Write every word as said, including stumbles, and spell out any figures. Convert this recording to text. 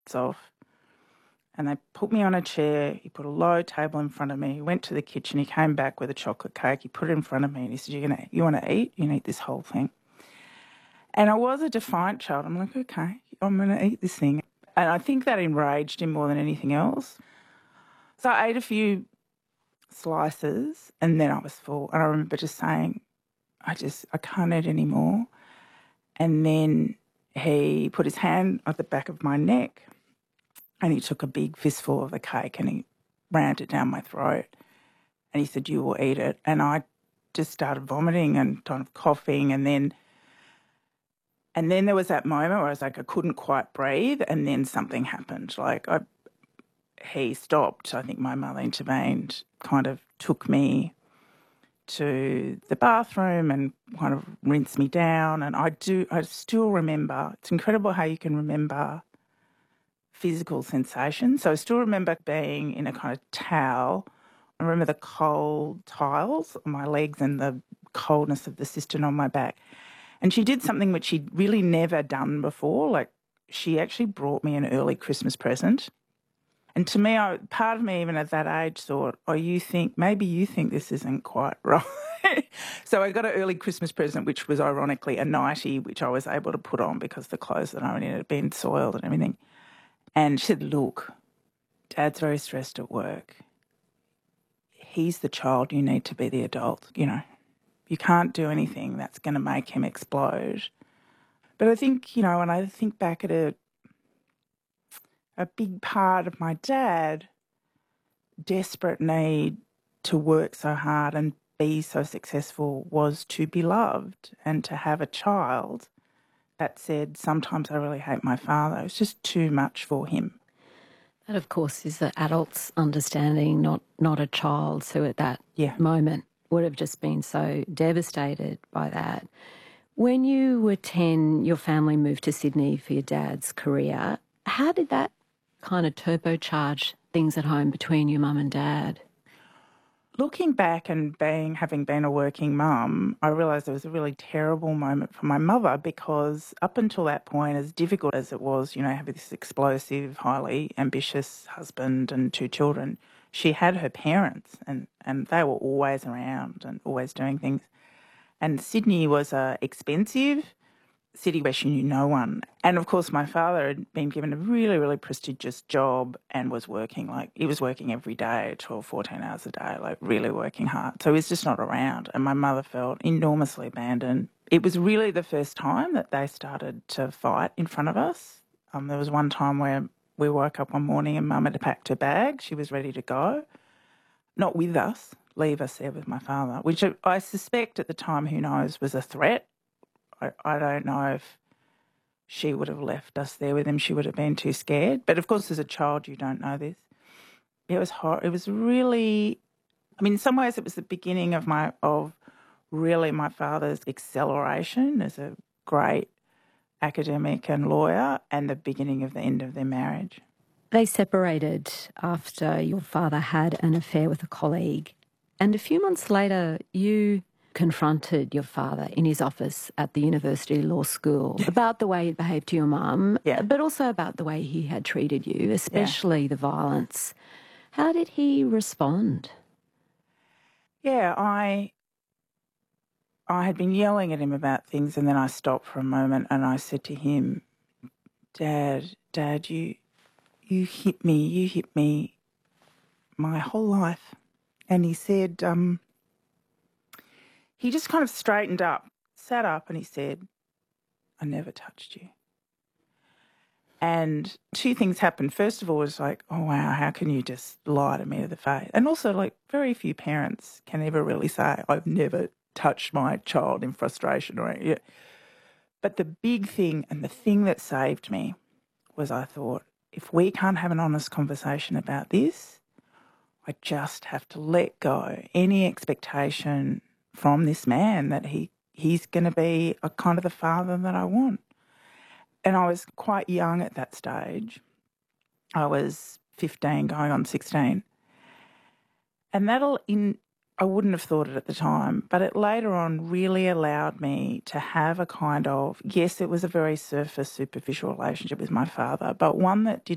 off. And they put me on a chair. He put a low table in front of me. He went to the kitchen. He came back with a chocolate cake. He put it in front of me and he said, You're gonna, you want to eat? You can eat this whole thing. And I was a defiant child. I'm like, okay, I'm going to eat this thing. And I think that enraged him more than anything else. So I ate a few slices and then I was full. And I remember just saying, I just, I can't eat anymore. And then he put his hand at the back of my neck and he took a big fistful of the cake and he rammed it down my throat. And he said, you will eat it. And I just started vomiting and kind of coughing. And then and then there was that moment where I was like, I couldn't quite breathe. And then something happened. Like I, he stopped. I think my mother intervened, kind of took me to the bathroom and kind of rinsed me down. And I do, I still remember, it's incredible how you can remember physical sensations. So I still remember being in a kind of towel. I remember the cold tiles on my legs and the coldness of the cistern on my back. And she did something which she'd really never done before. Like she actually brought me an early Christmas present. And to me, I, part of me even at that age thought, oh, you think, maybe you think this isn't quite right. So I got an early Christmas present, which was ironically a nightie, which I was able to put on because the clothes that I was in had been soiled and everything. And she said, look, Dad's very stressed at work. He's the child, you need to be the adult, you know. You can't do anything that's going to make him explode. But I think, you know, when I think back at a, a big part of my dad, desperate need to work so hard and be so successful was to be loved and to have a child that said, sometimes I really hate my father. It was just too much for him. That, of course, is the adult's understanding, not, not a child's who at that yeah. moment would have just been so devastated by that. When you were ten, your family moved to Sydney for your dad's career. How did that kind of turbocharge things at home between your mum and dad? Looking back and being having been a working mum, I realised it was a really terrible moment for my mother because up until that point, as difficult as it was, you know, having this explosive, highly ambitious husband and two children, she had her parents and, and they were always around and always doing things. And Sydney was a expensive city where she knew no one. And, of course, my father had been given a really, really prestigious job and was working, like, he was working every day, twelve, fourteen hours a day, like, really working hard. So he was just not around. And my mother felt enormously abandoned. It was really the first time that they started to fight in front of us. Um, there was one time where we woke up one morning and Mum had packed her bag. She was ready to go. Not with us, leave us there with my father, which I suspect at the time, who knows, was a threat. I, I don't know if she would have left us there with him. She would have been too scared. But, of course, as a child, you don't know this. It was hor- It was really, I mean, in some ways it was the beginning of my, of really my father's acceleration as a great academic and lawyer and the beginning of the end of their marriage. They separated after your father had an affair with a colleague. And a few months later, you confronted your father in his office at the University Law School about the way he behaved to your mum, yeah. but also about the way he had treated you, especially yeah. the violence. How did he respond? Yeah, I I had been yelling at him about things and then I stopped for a moment and I said to him, Dad, Dad, you you hit me, you hit me my whole life. And he said, um, he just kind of straightened up, sat up and he said, I never touched you. And two things happened. First of all, it was like, oh, wow, how can you just lie to me to the face? And also, like, very few parents can ever really say, I've never touched my child in frustration or anything. But the big thing and the thing that saved me was I thought, if we can't have an honest conversation about this, I just have to let go any expectation from this man that he he's going to be a kind of the father that I want. And I was quite young at that stage. I was fifteen going on sixteen. And that'll, in, I wouldn't have thought it at the time, but it later on really allowed me to have a kind of, yes, it was a very surface, superficial relationship with my father, but one that did